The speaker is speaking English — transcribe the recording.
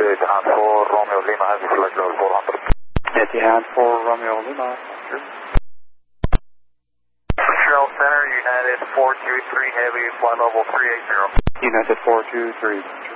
Etihad 4 Romeo Lima has a flight level 400. Etihad 4 Romeo Lima. Control Center, United 423 Heavy, flight level 380. United 423.